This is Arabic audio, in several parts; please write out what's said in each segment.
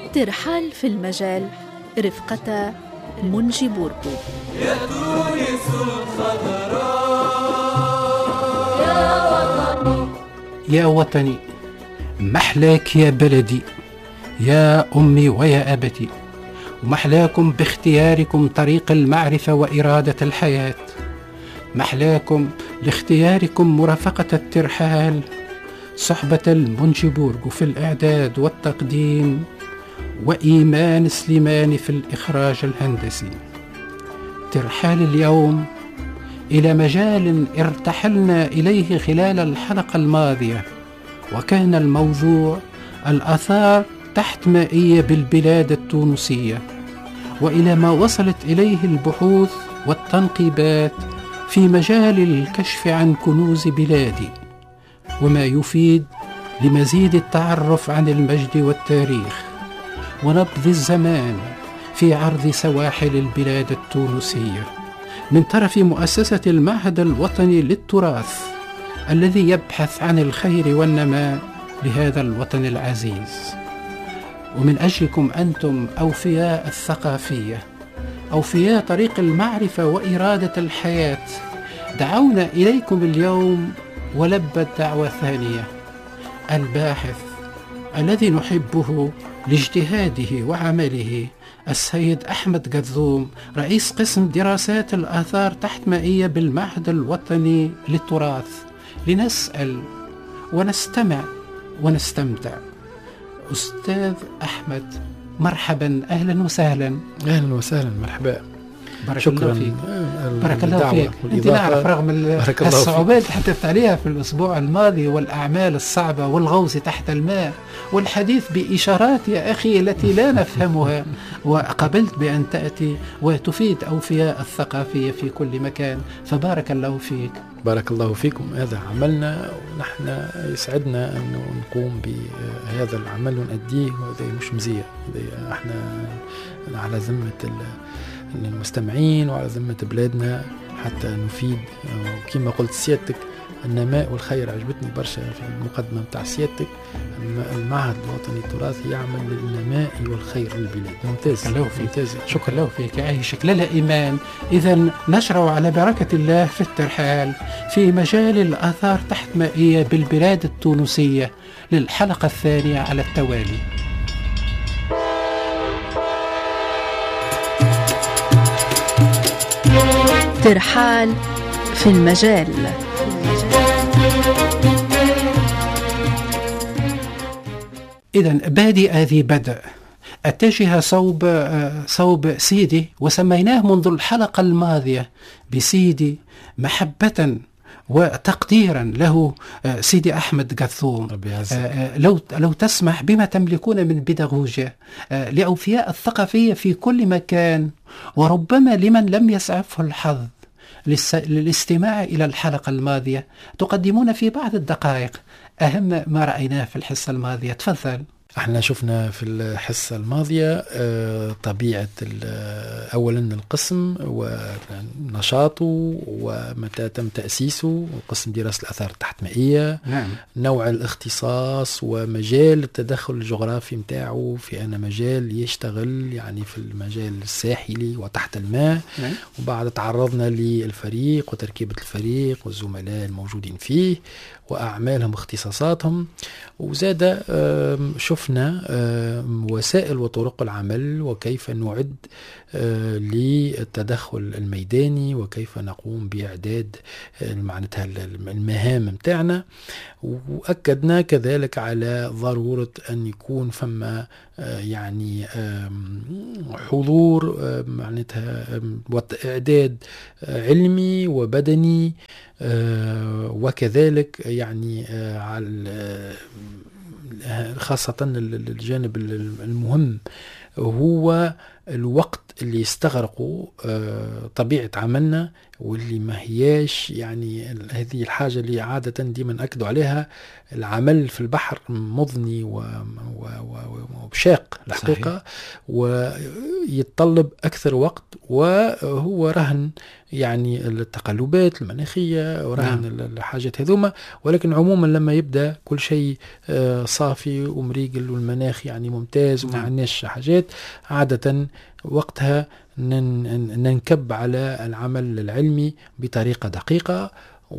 ترحال في المجال رفقة منجي بوربو. يا تونس الخضراء يا وطني محلاك يا بلدي، يا أمي ويا أبتي، ومحلاكم باختياركم طريق المعرفة وإرادة الحياة، محلاكم لاختياركم مرافقة الترحال، صحبة المنجي بوربو في الإعداد والتقديم، وإيمان سليماني في الإخراج الهندسي. ترحال اليوم إلى مجال ارتحلنا إليه خلال الحلقة الماضية، وكان الموضوع الآثار تحت مائية بالبلاد التونسية، وإلى ما وصلت إليه البحوث والتنقيبات في مجال الكشف عن كنوز بلادي، وما يفيد لمزيد التعرف عن المجد والتاريخ ونبض الزمان في عرض سواحل البلاد التونسية من طرف مؤسسة المعهد الوطني للتراث الذي يبحث عن الخير والنماء لهذا الوطن العزيز. ومن أجلكم أنتم أوفياء الثقافية، أوفياء طريق المعرفة وإرادة الحياة، دعونا إليكم اليوم ولبت دعوة ثانية، الباحث الذي نحبه لاجتهاده وعمله، السيد أحمد قذوم، رئيس قسم دراسات الآثار تحت مائية بالمعهد الوطني للتراث، لنسأل ونستمع ونستمتع. أستاذ أحمد، مرحبا، أهلا وسهلا. أهلا وسهلا، مرحبا، بارك شكرا. الله فيك. بارك الله فيك. أنت نعرف رغم الصعوبات اللي حدثت عليها في الأسبوع الماضي والأعمال الصعبة والغوص تحت الماء والحديث بإشارات يا أخي التي لا نفهمها، وقبلت بأن تأتي وتفيد أوفياء الثقافية في كل مكان، فبارك الله فيك. بارك الله فيكم، هذا عملنا ونحن يسعدنا أن نقوم بهذا العمل ونأديه، وهذا مش مزية، احنا على ذمة المستمعين وعلى ذمة بلادنا حتى نفيد. وكما قلت سيادتك النماء والخير، عجبتني برشا في المقدمة متاع سيادتك. المعهد الوطني للتراث يعمل للنماء والخير للبلاد. ممتاز، ممتاز، شكرا له فيك. يعيشك. لا إيمان. إذا نشرع على بركة الله في الترحال في مجال الآثار تحت مائية بالبلاد التونسية للحلقة الثانية على التوالي. ترحال في المجال. إذن بادئ ذي بدء، اتجه صوب سيدي، وسميناه منذ الحلقة الماضية بسيدي محبة وتقديرا له، سيدي أحمد قذوم. لو تسمح بما تملكون من بيداغوجيا لأوفياء الثقافية في كل مكان، وربما لمن لم يسعفه الحظ للاستماع إلى الحلقة الماضية، تقدمون في بعض الدقائق أهم ما رأيناه في الحصة الماضية. تفضل. احنا شفنا في الحصة الماضية طبيعة أولا القسم ونشاطه ومتى تم تأسيسه، قسم دراسة الآثار التحت مائية. نعم. نوع الاختصاص ومجال التدخل الجغرافي متاعه، في أنا مجال يشتغل يعني في المجال الساحلي وتحت الماء. نعم. وبعد تعرضنا للفريق وتركيبة الفريق والزملاء الموجودين فيه وأعمالهم واختصاصاتهم، وزاد شفنا وسائل وطرق العمل وكيف نعد للتدخل الميداني وكيف نقوم بإعداد معناتها المهام متاعنا. وأكدنا كذلك على ضرورة أن يكون فما يعني حضور معناتها وإعداد علمي وبدني، وكذلك يعني خاصة الجانب المهم هو الوقت اللي يستغرقوا طبيعة عملنا، واللي ما هياش يعني هذه الحاجة اللي عادة ديما أكدوا عليها. العمل في البحر مضني وبشاق الحقيقة، ويتطلب أكثر وقت، وهو رهن يعني التقلبات المناخية ورهن الحاجات هذوما. ولكن عموما لما يبدأ كل شيء صافي ومريقل والمناخ يعني ممتاز وما عندناش حاجات، عادة وقتها ننكب على العمل العلمي بطريقة دقيقة،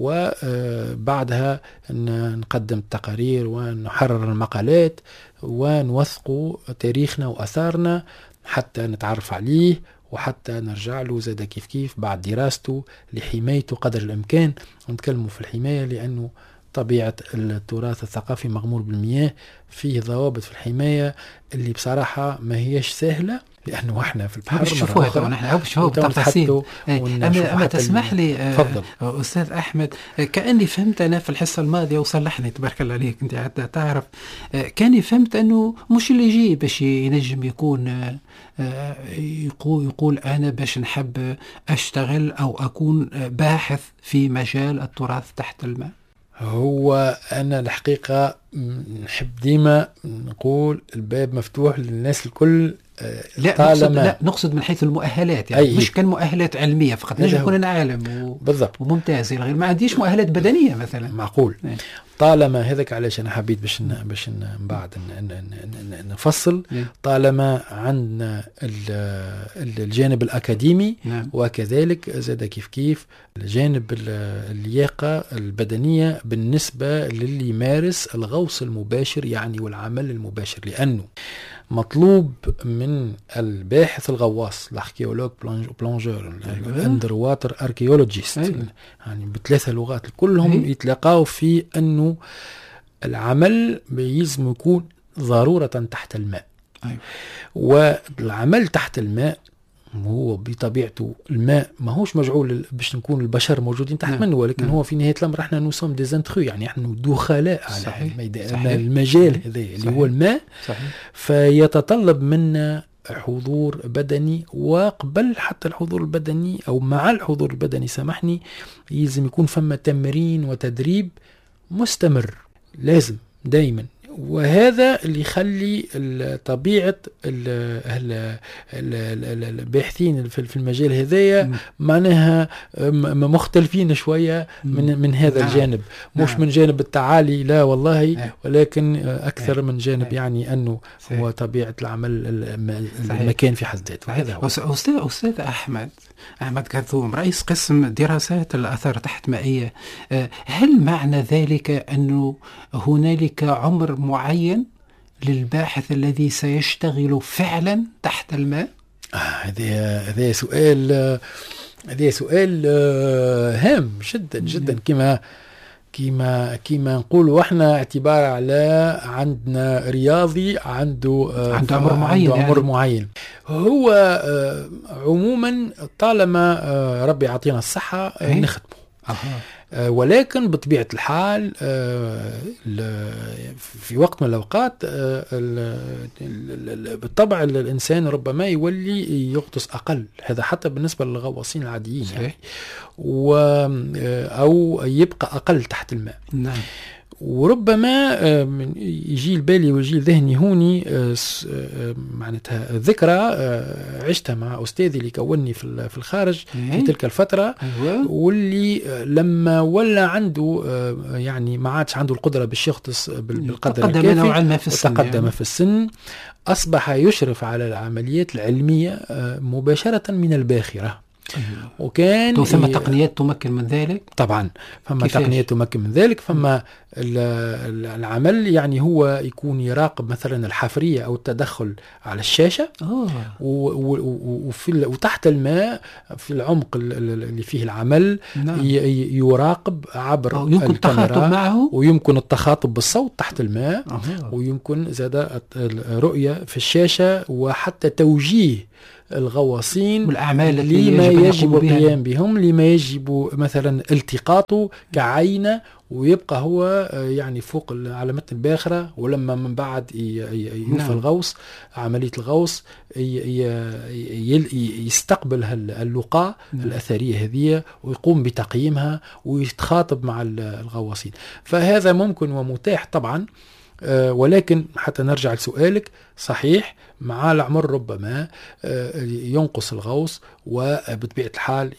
وبعدها نقدم التقارير ونحرر المقالات ونوثق تاريخنا وأثارنا حتى نتعرف عليه، وحتى نرجع له زاد كيف بعد دراسته لحمايته قدر الإمكان. ونتكلموا في الحماية لأنه طبيعة التراث الثقافي مغمور بالمياه، فيه ضوابط في الحماية اللي بصراحة ما هيش سهلة، لأنه احنا في البحر شوفوها نحن بالتفاصيل. أما تسمح لي أستاذ أحمد، كأني فهمت أنا في الحصة الماضية وصلحني تبارك الله عليك أنت حتى تعرف، كأني فهمت أنه مش اللي يجي باش ينجم يكون يقول أنا باش نحب أشتغل أو أكون باحث في مجال التراث تحت الماء. هو أنا الحقيقة نحب ديما نقول الباب مفتوح للناس الكل. لا نقصد من حيث المؤهلات، يعني مش كان مؤهلات علمية فقط، نجم يكون أنا عالم بالضبط وممتاز غير ما عنديش مؤهلات بدنية مثلا. معقول. طالما هذاك علاش أنا حبيت باش بعد نفصل. طالما عندنا الجانب الأكاديمي وكذلك زاد كيف الجانب اللياقة البدنية بالنسبة للي يمارس الغوص المباشر يعني والعمل المباشر، لأنه مطلوب من الباحث الغواص الاركيولوج بلونجور الاندر واتر اركيولوجيست يعني بثلاثة لغات كلهم يتلاقاو في أنه العمل بيلزم يكون ضرورة تحت الماء. والعمل تحت الماء هو بطبيعته الماء ما هوش مجعول باش نكون البشر موجودين تحت منه، ولكن هو في نهاية الأمر احنا نوصم دي زانتخو، يعني احنا دخلاء على المجال هذا اللي هو الماء. فيتطلب منا حضور بدني، وقبل حتى الحضور البدني أو مع الحضور البدني سامحني يلزم يكون فما تمرين وتدريب مستمر لازم دايما. وهذا اللي يخلي طبيعة الباحثين في المجال هذايا معناها مختلفين شوية من هذا الجانب، مش من جانب التعالي لا والله، ولكن أكثر من جانب يعني أنه هو طبيعة العمل المكان في حد ذاته. وهذا هو. أستاذ أحمد كاثوم رئيس قسم دراسات الآثار تحت مائية، هل معنى ذلك أنه هنالك عمر معين للباحث الذي سيشتغل فعلا تحت الماء؟ هذا سؤال هام جدا جدا. كما نقولوا احنا اعتبار على عندنا رياضي عنده عمر معين. هو عموما طالما ربي يعطينا الصحة نخدمه، ولكن بطبيعة الحال في وقت من الأوقات بالطبع الإنسان ربما يولي يغطس أقل، هذا حتى بالنسبة للغواصين العاديين يعني، أو يبقى أقل تحت الماء. نعم. وربما يجي البالي ويجي ذهني هوني معناتها ذكرى عشتها مع أستاذي اللي كوني في الخارج في تلك الفترة، واللي لما ولا عنده يعني ما عادش عنده القدرة باش يغطس بالقدر الكافي وتقدم في السن، أصبح يشرف على العمليات العلمية مباشرة من الباخرة. وكان ثم تقنيات تمكن من ذلك. طبعا فما تقنيات تمكن من ذلك. فما العمل يعني هو يكون يراقب مثلا الحفرية أو التدخل على الشاشة، وتحت الماء في العمق اللي فيه العمل يراقب عبر يمكن التخاطب معه، ويمكن التخاطب بالصوت تحت الماء، ويمكن زاد الرؤية في الشاشة، وحتى توجيه الغواصين والأعمال اللي ما يجب القيام بهم، لما يجب مثلا التقاطه كعينة ويبقى هو يعني فوق على متن الباخرة، ولما من بعد ينفى الغوص عملية الغوص يستقبل اللقاء الأثرية هذه ويقوم بتقييمها ويتخاطب مع الغواصين. فهذا ممكن ومتاح طبعا، ولكن حتى نرجع لسؤالك صحيح مع العمر ربما ينقص الغوص، وبطبيعة الحال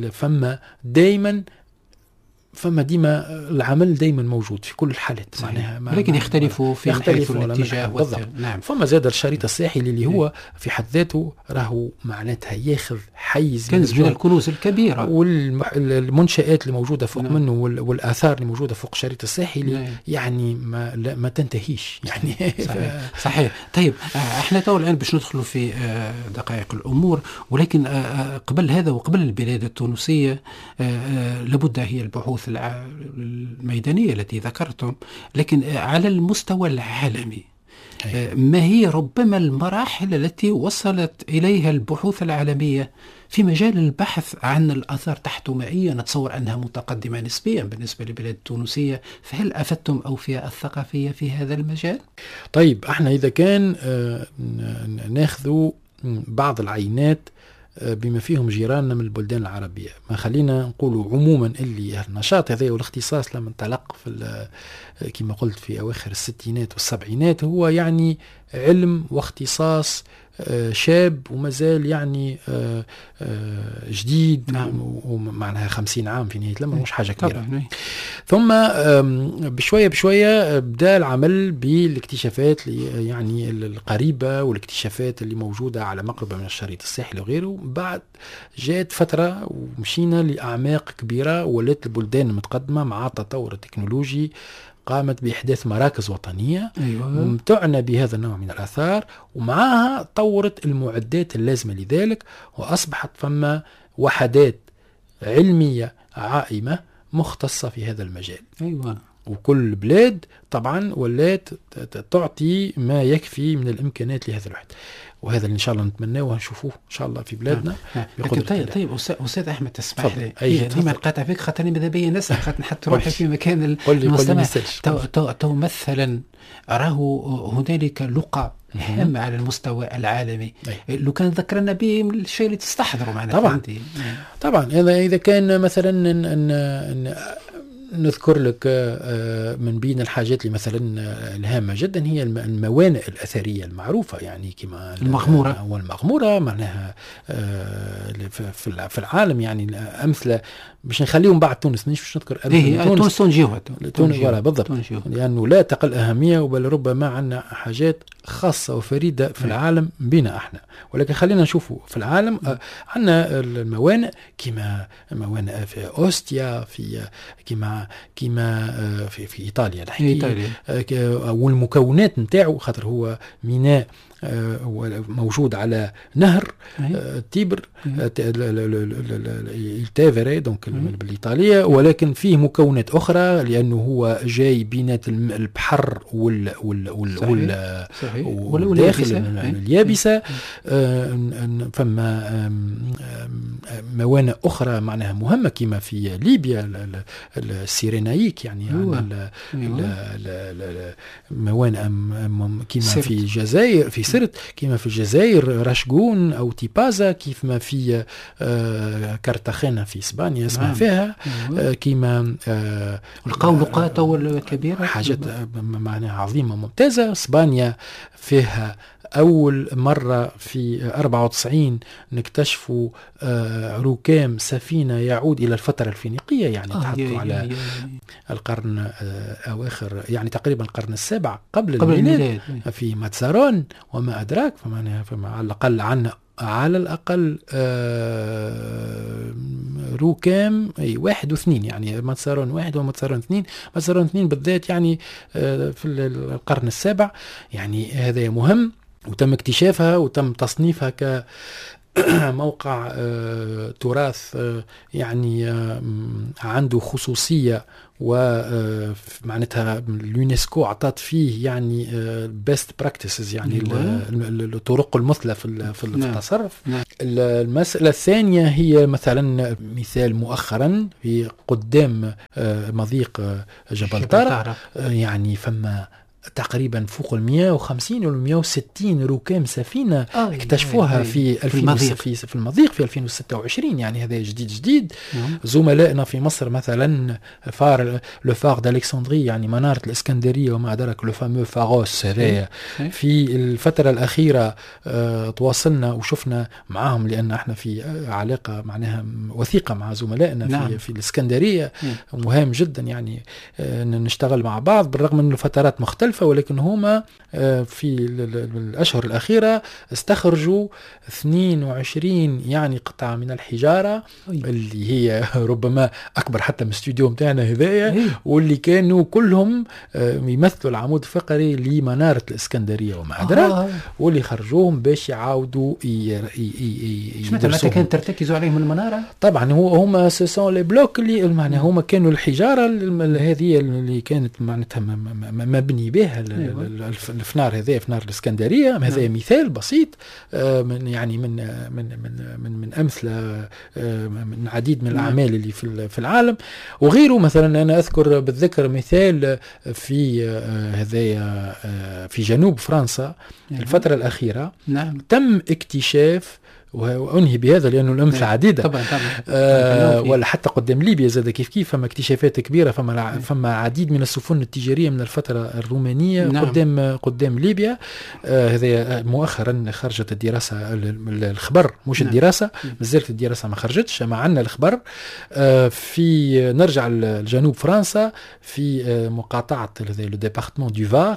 فما ديما العمل دايما موجود في كل الحالات معناها، لكن يختلفوا في حيث الاتجاه نعم. فما زاد الشريط الساحلي اللي هو في حد ذاته راهو معناتها ياخذ حيز كنز من الكنوز الكبيرة، والمنشآت اللي موجودة فوق منه والآثار اللي موجودة فوق الشريط الساحلي يعني ما تنتهيش يعني. صحيح. طيب احنا تو الآن باش ندخلوا في دقائق الأمور، ولكن قبل هذا وقبل البلاد التونسية لابد هي البحوث الميدانية التي ذكرتم، لكن على المستوى العالمي ما هي ربما المراحل التي وصلت إليها البحوث العالمية في مجال البحث عن الآثار تحتمائية؟ نتصور أنها متقدمة نسبيا بالنسبة للبلاد التونسية، فهل أفدتم أوفياء الثقافية في هذا المجال؟ طيب احنا إذا كان ناخذ بعض العينات بما فيهم جيراننا من البلدان العربية، ما خلينا نقولوا عموما اللي النشاط هذا والاختصاص لما انطلق في كما قلت في أواخر الستينات والسبعينات هو يعني علم واختصاص شاب ومازال يعني جديد. نعم. ومعناها 50 عام في نهاية لما مش حاجة كبيرة. ثم بشوية بشوية بدأ العمل بالاكتشافات يعني القريبة والاكتشافات اللي موجودة على مقربة من الشريط الساحلي وغيره. بعد جاءت فترة ومشينا لأعماق كبيرة، ولات البلدان المتقدمة مع التطور التكنولوجي قامت بإحداث مراكز وطنية تعنى بهذا النوع من الآثار، ومعها طورت المعدات اللازمة لذلك، وأصبحت فما وحدات علمية عائمة مختصة في هذا المجال. وكل بلاد طبعا ولات تعطي ما يكفي من الإمكانات لهذا الوحد، وهذا اللي إن شاء الله نتمناه ونشوفوه إن شاء الله في بلادنا. طيب أستاذ أحمد تسمح لي ديما قاطع فيك خاطرني ماذا بيا نسأل خاطر نحط روحي في مكان المستمع. تو مثلا راهو هنالك لقاء هامة على المستوى العالمي، لو كان ذكرنا به من الشيء اللي تستحضروا معنا. طبعا إذا كان مثلا نذكر لك من بين الحاجات اللي مثلا الهامة جدا هي الموانئ الأثرية المعروفة، يعني كما والمغمورة معناها في العالم يعني أمثلة مش نخليهم بعد تونس، مش نذكر تونس بالضبط، لأنه لا تقل أهمية، بل ربما عندنا حاجات خاصة وفريدة في العالم بنا احنا. ولكن خلينا نشوفوا في العالم عندنا الموانئ كما موانئ في أوستيا، كما في إيطاليا الحقيقة، والمكونات نتاعو خاطر هو ميناء موجود على نهر تيبر التافيري دونك بالإيطالية، ولكن فيه مكونات أخرى لأنه هو جاي بينات البحر والداخل اليابسة. فما موانئ أخرى معناها مهمة كما في ليبيا السيرينايك، يعني موانئ كما في الجزائر في سرت، كما في الجزائر رشقون أو تيبازا، كيف ما في كارتاخينا في إسبانيا اسمها فيها، كما القولقات والكبيرة حاجات معناها عظيمة ممتازة. إسبانيا فيها أول مرة في 94 نكتشفوا ركام سفينة يعود إلى الفترة الفينيقية، يعني تحطوا على القرن أواخر، يعني تقريبا القرن السابع قبل الميلاد في ماتسارون وما أدراك. فما على الأقل عنا على الأقل ركام 1 و2، يعني ماتسارون 1 وماتسارون 2. ماتسارون 2 بالذات يعني في القرن السابع، يعني هذا مهم، وتم اكتشافها وتم تصنيفها موقع تراث يعني عنده خصوصية، ومعناتها اليونسكو عطات فيه يعني best practices يعني الطرق المثلى في التصرف. المسألة الثانية هي مثلا مثال مؤخرا في قدام مضيق جبل طارق، يعني فما تقريبا فوق 150 و 160 ركام سفينة اكتشفوها في المضيق في 2026. يعني هذا جديد. زملائنا في مصر مثلا لو فار d'Alexandrie يعني منارة الإسكندرية وما أدرك لو فامو فاغوس هذا في الفترة الأخيرة تواصلنا وشفنا معهم، لأن احنا في علاقة معناها وثيقة مع زملائنا في الإسكندرية. مهم جدا يعني نشتغل مع بعض بالرغم من الفترات مختلفة، ولكن هما في الأشهر الأخيرة استخرجوا 22 يعني قطعة من الحجارة اللي هي ربما أكبر حتى من الاستوديو متاعنا هذايا، واللي كانوا كلهم يمثلوا العمود الفقري لمنارة الإسكندرية وما أدراك، واللي خرجوهم باش يعاودوا متى كانت ترتكزوا عليهم المنارة؟ طبعا هما سيسون لي بلوك اللي معناها هما كانوا الحجارة هذه اللي كانت معناتها مبني بها الفنار هذا، فنار الإسكندرية. هذا مثال بسيط من يعني من أمثلة من عديد من الأعمال اللي في العالم وغيره. مثلا أنا أذكر بالذكر مثال في هذايا في جنوب فرنسا الفترة الأخيرة تم اكتشاف، وأنهي بهذا لأنه الأمثلة عديدة طبعا. ولا حتى قدام ليبيا زاد كيف فما اكتشافات كبيرة، فما عديد من السفن التجارية من الفترة الرومانية قدام ليبيا. هذا مؤخرا خرجت الدراسة الخبر، مش الدراسة مازالت الدراسة ما خرجتش، ما عندنا الخبر. في نرجع لجنوب فرنسا في مقاطعة لو ديبارتمون دو فار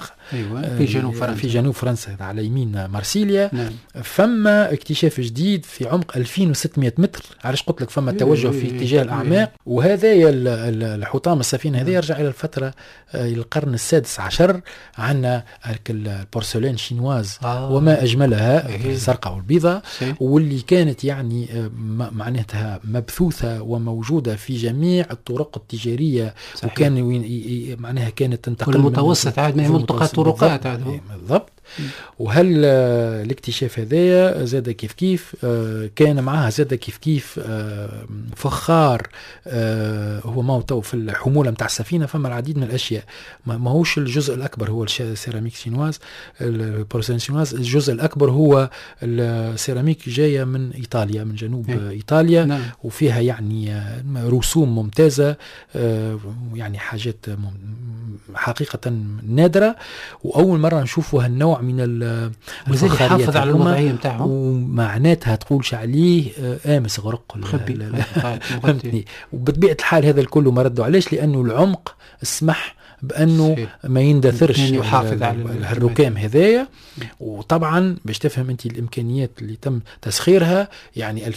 في جنوب فرنسا على يمين مارسيليا. فما اكتشاف جديد في عمق 2600 متر. علاش قلت لك فما توجه في اتجاه الأعماق، وهذا الحطام السفينة هذه يرجع إلى الفترة القرن السادس عشر. عندنا البورسلين شينواز وما أجملها الزرقاء والبيضاء، واللي كانت يعني معناتها مبثوثة وموجودة في جميع الطرق التجارية. وكان معناها كانت تنتقل المتوسط عاد من ملتقى طرقات بالضبط. وهل الاكتشاف هذايا زاد كيف كان معها زاد كيف فخار هو موتو في الحمولة متاع السفينة. فما العديد من الأشياء، ما هوش الجزء الأكبر هو السيراميك شينواز البورسلين شينواز، الجزء الأكبر هو السيراميك جاية من إيطاليا، من جنوب إيطاليا. وفيها يعني رسوم ممتازة، يعني حاجات حقيقة نادرة، وأول مرة نشوفوا هالنوع من الفخاريات يحافظ على الوضعية متاعه، ومعناتها تقولش عليه آمس غرق وبطبيعة الحال هذا الكل ما ردوا علاش، لأنه العمق اسمح بأنه ما يندثرش يعني يحافظ على الركام هذايا. وطبعا باش تفهم انت الامكانيات اللي تم تسخيرها، يعني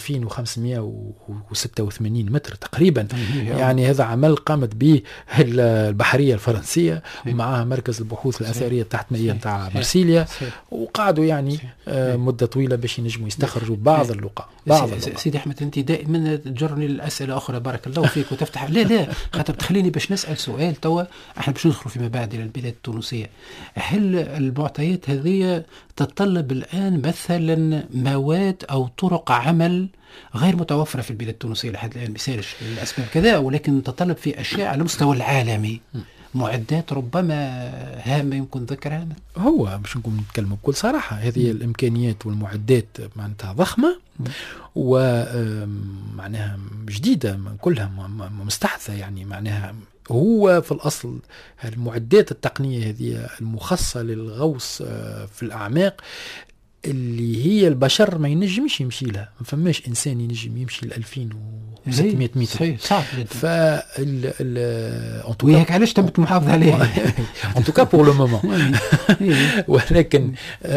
2586 متر تقريبا. يعني هذا عمل قامت به البحرية الفرنسية ومعها مركز البحوث الأثرية تحت مائية تاع مرسيليا، وقعدوا يعني مدة طويلة باش ينجموا يستخرجوا بعض اللقاء. سيدي أحمد أنت دائما تجرني للأسئلة أخرى، بارك الله فيك، وتفتح لا خاطر تخليني باش نسأل سؤال توا احنا باش ندخل فيما بعد إلى البلاد التونسية. هل المعطيات هذه تتطلب الآن مثلا مواد أو طرق عمل غير متوفرة في البلاد التونسية لحد الآن؟ مثالش الأسباب كذا، ولكن تتطلب في أشياء على المستوى العالمي، معدات ربما هامة يمكن ذكرها. هو باش نكون نتكلم بكل صراحة، هذه الإمكانيات والمعدات معناتها ضخمة ومعناها جديدة كلها مستحدثة. يعني معناها هو في الأصل المعدات التقنية هذه المخصصة للغوص في الأعماق اللي هي البشر ما ينجمش يمشي لها، ما فماش إنسان ينجم يمشي ل 2600 متر. صعب جدا. وهيك علاش تمت محافظة عليها en tout cas pour le moment. ولكن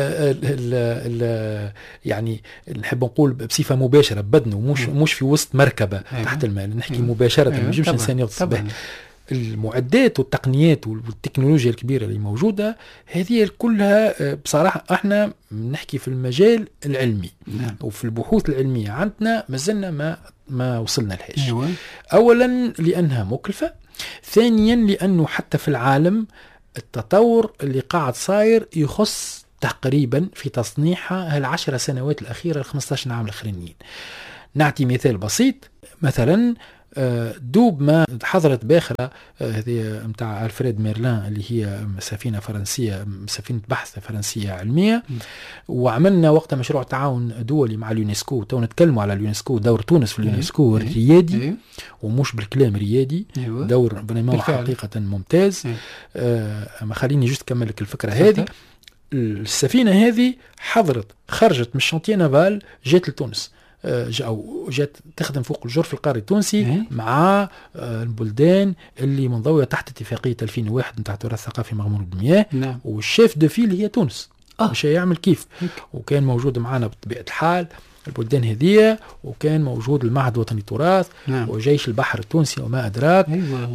يعني نحب نقول بصفة مباشرة بدنه، مش في وسط مركبة تحت الماء، نحكي مباشرة، ما ينجمش إنسان يغطس به. المعدات والتقنيات والتكنولوجيا الكبيرة اللي موجودة هذه كلها بصراحة احنا نحكي في المجال العلمي وفي البحوث العلمية عندنا مازلنا ما وصلنا لهاش. أولا لأنها مكلفة، ثانيا لأنه حتى في العالم التطور اللي قاعد صاير يخص تقريبا في تصنيعها ال10 سنوات الأخيرة ال15 عام الأخرانيين. نعطي مثال بسيط، مثلا دوب ما حضرت باخرة هذه متاع ألفريد ميرلان اللي هي سفينة فرنسية، سفينة بحث فرنسية علمية، وعملنا وقت مشروع تعاون دولي مع اليونسكو. تو نتكلموا على اليونسكو، دور تونس في اليونسكو ريادي ومش بالكلام ريادي، دور بريمون حقيقة ممتاز. ما خليني جست كمل لك الفكرة هذه. السفينة هذه خرجت من الشانتيه نافال، جات لتونس، أو جات تخدم فوق الجرف القاري التونسي مع البلدان اللي منضوية تحت اتفاقية 2001 نتاع التراث الثقافي مغمور بالمياه. والشيف دو فيل هي تونس، مش هيعمل كيف. وكان موجود معنا بطبيعة الحال البلدان هذه، وكان موجود المعهد الوطني للتراث وجيش البحر التونسي وما أدراك.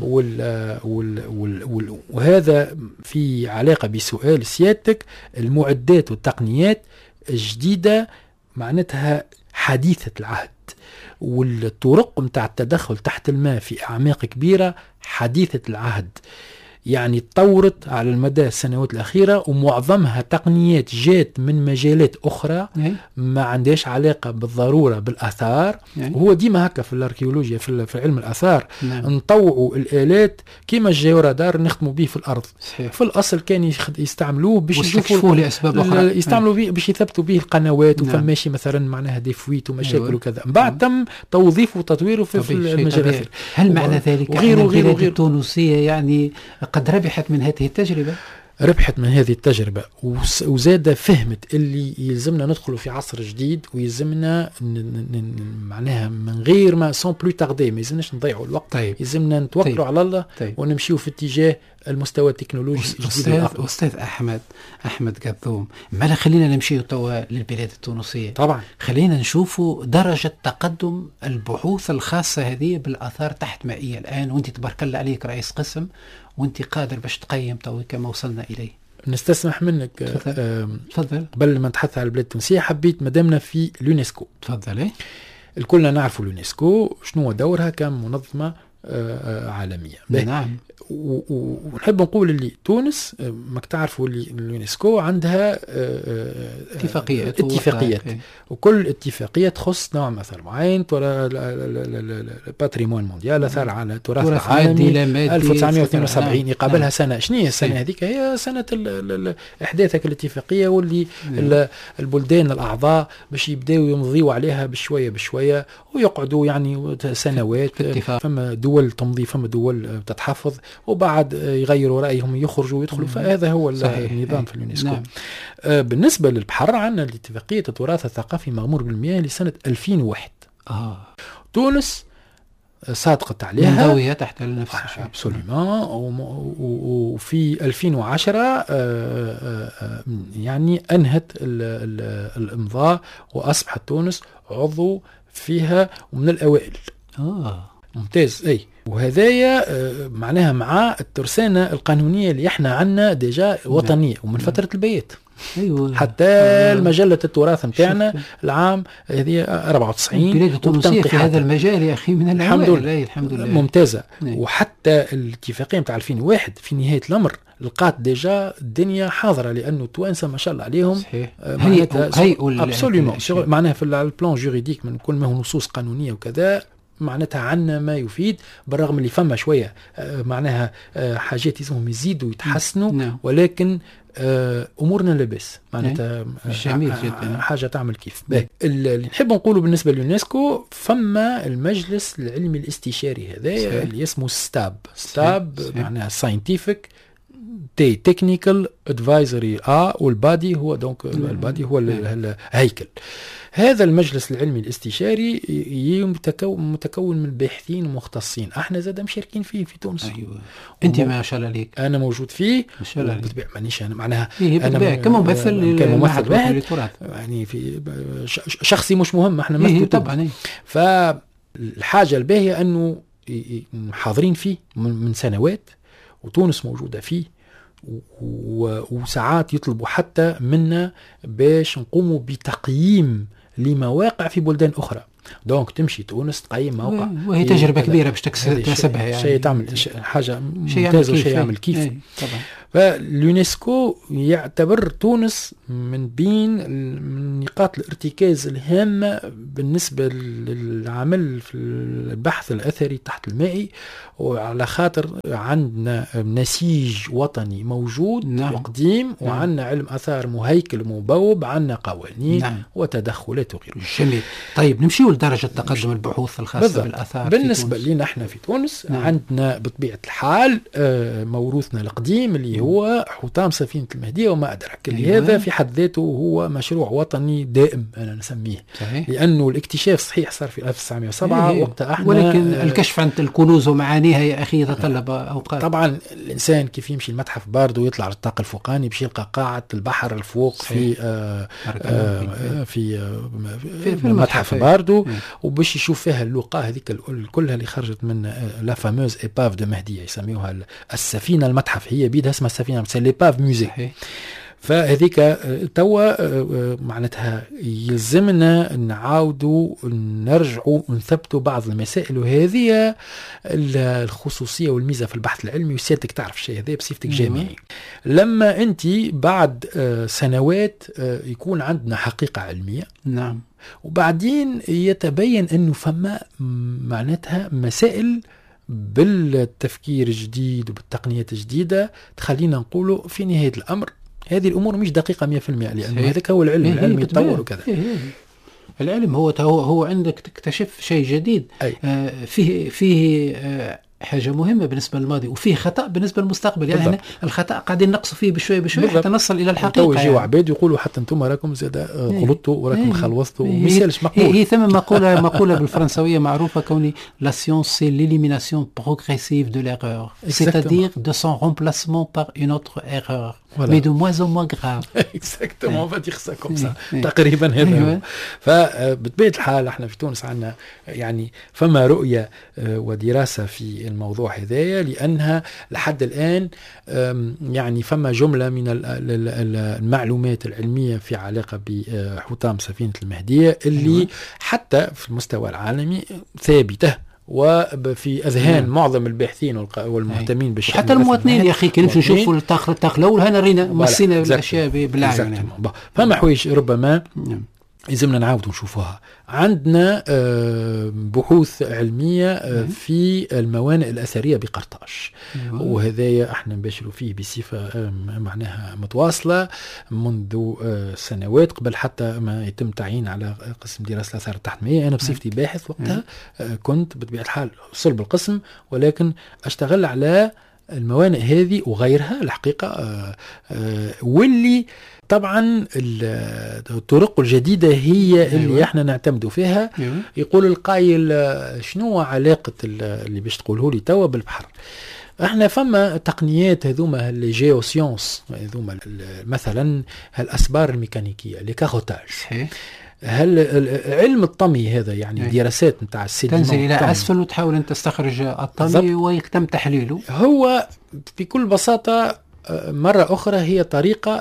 وهذا في علاقة بسؤال سيادتك، المعدات والتقنيات الجديدة معناتها حديثة العهد، والطرق متاع التدخل تحت الماء في أعماق كبيرة حديثة العهد، يعني تطورت على المدى السنوات الأخيرة، ومعظمها تقنيات جات من مجالات أخرى ما عندهاش علاقة بالضرورة بالآثار. وهو ديما هكا في الأركيولوجيا، في علم الآثار نطوعوا الآلات كما الجيورادار نخدموا به في الأرض. في الأصل كان يستعملوه باش يشوفوا لأسباب أخرى، يستعملوا به باش يثبتوا به القنوات وفماشي مثلا معناها ديفويت ومشاكل وكذا. بعد تم توظيفه وتطويره في المجال. هل معنى ذلك أن البلاد التونسية يعني قد ربحت من هذه التجربة؟ ربحت من هذه التجربة، وزاد فهمت اللي يلزمنا ندخلوا في عصر جديد، ويلزمنا معناها من غير ما سون بلو تاردي، ما يلزمناش نضيعوا الوقت. يلزمنا نتوكلوا على الله ونمشيو في اتجاه المستوى التكنولوجي الجديد. أستاذ أحمد قذوم، ما خلينا نمشي توا للبلاد التونسية. طبعا خلينا نشوفوا درجة تقدم البحوث الخاصة هذه بالآثار تحت مائية الآن، وانت تبارك الله عليك رئيس قسم، وانت قادر باش تقيم تو كما وصلنا إليه. نستسمح منك تفضل. قبل ما نتحدث على البلاد التونسية حبيت مدامنا في اليونسكو. تفضل. الكلنا نعرف اليونسكو شنو دورها كمنظمة عالمية. نعم. ونحب نقول اللي تونس ما تعرفوا اللي اليونسكو عندها اتفاقيات وكل اتفاقية تخص نوع مثلا معين، الباتريمون مونديال، اثار على التراث العالمي 1972 يقابلها سنة. شنو هي السنة هذيك؟ هي سنة احداثك الاتفاقية، واللي البلدان الاعضاء باش يبداو يمضيوا عليها بشوية ويقعدوا يعني سنوات. فما دول تمضي، فما دول تتحفظ، وبعد يغيروا رأيهم يخرجوا ويدخلوا. فهذا هو النظام في اليونسكو. بالنسبة للبحر عندنا الاتفاقية التراث الثقافي مغمور بالمياه لسنة 2001. تونس صادقت عليها، منضوية تحت نفس الشيء. وفي 2010 يعني أنهت الإمضاء، وأصبحت تونس عضو فيها ومن الأوائل. ممتاز. أي وهذايا معناها مع الترسانة القانونية اللي احنا عنا ديجا وطنية ومن فترة البيات. حتى المجلة التراث متاعنا العام هذه 94. البلاد التونسية في هذا المجال يا أخي من الحمد لله ممتازة. وحتى الاتفاقية متاع 2001 في نهاية الأمر لقات ديجا الدنيا حاضرة، لأنه التوانسة ما شاء الله عليهم معناها في البلان جوريديك من كل ما هو نصوص قانونية وكذا، معناتها عنا ما يفيد، بالرغم اللي فما شوية معناها حاجات يسمهم يزيدوا يتحسنوا. ولكن أمورنا لبس معناتها جميل جدا، حاجة تعمل كيف. اللي نحب نقوله بالنسبة لليونسكو، فما المجلس العلمي الاستشاري هذا اللي اسمه ستاب معناها ساينتيفيك تكنيكال ادفايزري. والبادي هو دونك البادي هو الهيكل. هذا المجلس العلمي الاستشاري متكون من باحثين ومختصين، احنا زاد مشاركين فيه في تونس. أيوة. انت ما شاء الله عليك. انا موجود فيه ما شاء الله عليك. مانيش انا معناها انا كممثل للتراث يعني في شخصي مش مهم، احنا طبعا. فالحاجه الباهيه انه حاضرين فيه من سنوات، وتونس موجودة فيه، وساعات يطلبوا حتى منا باش نقوموا بتقييم لمواقع في بلدان أخرى. دونك تمشي تونس تقيم موقع، وهي تجربة كبيرة باش تكسبها، يعني شيء تعمل حاجة ممتازة وشيء يعمل كيف. طبعا. فاليونسكو يعتبر تونس من بين نقاط الارتكاز الهامة بالنسبة للعمل في البحث الأثري تحت المائي، وعلى خاطر عندنا نسيج وطني موجود. نعم. وقديم. وعندنا علم أثار مهيكل مبوب، عندنا قوانين. نعم. وتدخلات وغيره. جميل. طيب نمشيو لدرجة تقدم البحوث الخاصة بالآثار. بالنسبة لنا احنا في تونس نعم. عندنا بطبيعة الحال موروثنا القديم اللي هو حطام سفينة المهدية وما أدرك. اللي هذا في حد ذاته هو مشروع وطني دائم أنا نسميه. صحيح. لأنه الاكتشاف صحيح صار في 1907 وقتها احنا، ولكن الكشف عن الكنوز ومعانيها يا أخي يتطلب أوقات. طبعا الإنسان كيف يمشي المتحف باردو ويطلع على الطاق الفوقاني باش يلقى قاعة البحر الفوق في المتحف باردو، وباش يشوف فيها اللقاء هذيك كلها اللي خرجت من لا فاموز ايباف دو مهدية، يسميوها السفينة المتحف. هي بيدها اسمها السفينة، سي ليباف موزي. فهذيك توا معناتها يلزمنا نعاودوا نرجعوا ونثبتوا بعض المسائل، وهذه الخصوصية والميزة في البحث العلمي. وسيادتك تعرف الشيء هذا بصفتك جامعي، لما أنت بعد سنوات يكون عندنا حقيقة علمية. نعم. وبعدين يتبين أنه فما معناتها مسائل بالتفكير الجديد وبالتقنيات الجديدة تخلينا نقوله في نهاية الأمر هذه الأمور مش دقيقة 100%، لأنه هذاك هو العلم. العلم يتطور وكذا. العلم هو عندك تكتشف شيء جديد. فيه حاجة مهمة بالنسبة للماضي، وفيه خطأ بالنسبة للمستقبل. يعني احنا الخطأ قاعدين نقص فيه بشوي حتى نصل إلى الحقيقة. توجيه عباد يقولوا حتى انتم راكم زاد غلطتوا وراكم خلوصتوا ومثالش مقبول. هي ثم مقولة بالفرنسوية معروفة كوني la science c'est l'élimination progressive de l'erreur, c'est-à-dire de son remplacement par une autre erreur. Voilà. Mais de moins en moins grave. Exactement, on va dire ça comme ça. تقريبا هذا. فبطبيعة الحال احنا في تونس عندنا يعني فما رؤية ودراسة في الموضوع هذايا، لأنها لحد الآن يعني فما جملة من المعلومات العلمية في علاقة بحطام سفينة المهدية اللي حتى في المستوى العالمي ثابتة وفي أذهان معظم الباحثين والمهتمين بالشأن. حتى المواطنين يا أخي كي نمشي نشوفوا الطاق الأول هنا رينا مسينا بالأشياء بالعين. يعني. فما حوايج ربما لازمنا نعاودوا نشوفوها. عندنا بحوث علمية في الموانئ الأثرية بقرطاج، وهذا احنا نباشروا فيه بصفة معناها متواصلة منذ سنوات قبل حتى ما يتم تعيين على قسم دراسة الآثار تحت المائية. أنا بصفتي باحث وقتها كنت بطبيعة الحال صلب القسم، ولكن أشتغل على الموانئ هذه وغيرها الحقيقة، واللي طبعا الطرق الجديدة هي اللي احنا نعتمدوا فيها. يقول القائل شنو علاقة اللي باش تقوله لي توا بالبحر؟ احنا فما تقنيات هذوما الجيو سيونس، هذوما مثلا الأسبار الميكانيكية لكاروتاج. هل علم الطمي هذا يعني دراسات نتاع السيديمون تنزل إلى أسفل وتحاول أن تستخرج الطمي ويتم تحليله. هو بكل بساطة مرة أخرى هي طريقة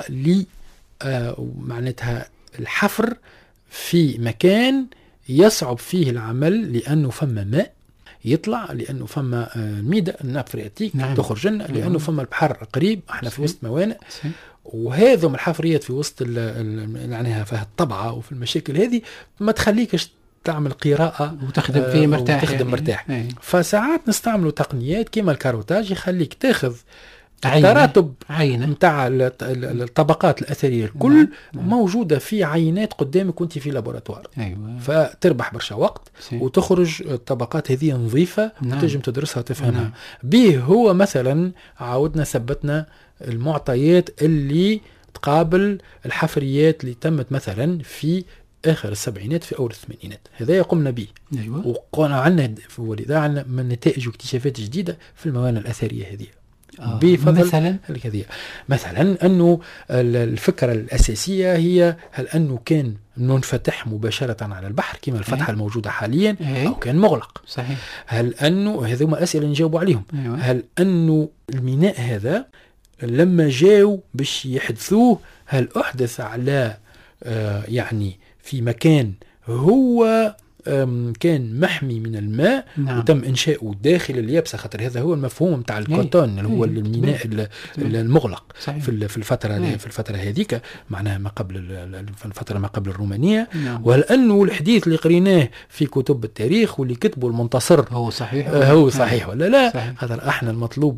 معناتها الحفر في مكان يصعب فيه العمل، لأنه فما ماء يطلع، لأنه فما ميدا الناب فرياتيك تخرج لنا، لأنه فما البحر قريب، احنا في وسط موانئ، وهذم الحفريات في وسط يعني فيها الطبعة وفي المشاكل هذه ما تخليكش تعمل قراءة وتخدم فيه مرتاح. وتخدم مرتاح. فساعات نستعملوا تقنيات كما الكاروتاج يخليك تاخذ تراتب نتاع الطبقات الأثرية الكل موجودة في عينات قدامك وانت في لابوراتوار. فتربح برشا وقت وتخرج الطبقات هذه نظيفة وتجم تدرسها وتفهمها. به هو مثلا عاودنا ثبتنا المعطيات اللي تقابل الحفريات اللي تمت مثلا في آخر السبعينات في أول الثمانينات. هذا قمنا به. وقلنا عنا ولذا عنا من نتائج واكتشافات جديدة في الموانئ الأثرية هذه. بفضل مثلا الكذية. مثلا أنه الفكرة الأساسية هي هل أنه كان منفتح مباشرة على البحر كما الفتحة الموجودة حاليا أو كان مغلق. صحيح. هل أنه هذوما أسئلة نجاوب عليهم. هل أنه الميناء هذا لما جاءوا باش يحدثوه هل أحدث على يعني في مكان هو كان محمي من الماء وتم إنشاؤه داخل اليابسة، خاطر هذا هو المفهوم متاع الكوتون اللي هو الميناء المغلق في الفترة هذيك، معناها ما قبل الفترة ما قبل الرومانية. وهل أنه الحديث اللي قريناه في كتب التاريخ واللي كتبه المنتصر هو صحيح هو صحيح ولا لا؟ خاطر احنا المطلوب